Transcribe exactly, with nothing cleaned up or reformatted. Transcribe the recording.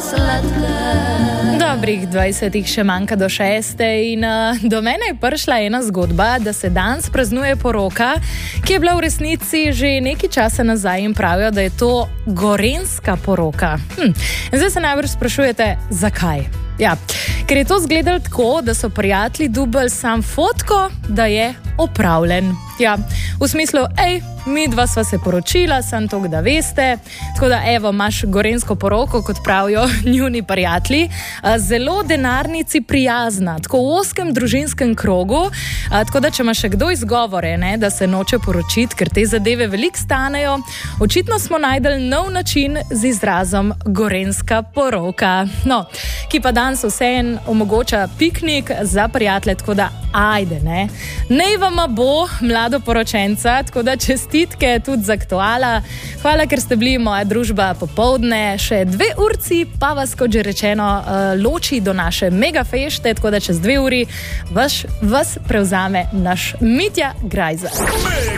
Dobrih dvajsetih še manjka do šeste in uh, do mene je prišla ena zgodba, da se danes praznuje poroka, ki je bila v resnici že nekaj časa nazaj in pravijo, da je to gorenjska poroka. Hm. Zdaj se najbrž sprašujete, zakaj? Ja, ker je to izgledalo tako, da so prijatelji dubali sam fotko, da je opravljen. Ja, v smislu, ej, mi dva sva se poročila, sem to, da veste, tako da evo, imaš gorenjsko poroko, kot pravijo njuni prijatelji, zelo denarnici prijazna, tako v oskem družinskem krogu, tako da če ima še kdo izgovore, ne, da se noče poročiti, ker te zadeve veliko stanejo, očitno smo najdeli nov način z izrazom gorenjska poroka. No, ki pa danes vseeno omogoča piknik za prijatelje, tako da ajde, ne. Nej vama bo mlado poročenca, tako da čestitke tudi za aktuala. Hvala, ker ste bili moja družba popoldne. Še dve urci pa vas, kot že rečeno, loči do naše mega fešte, tako da čez dve uri vas, vas prevzame naš Mitja Grajza.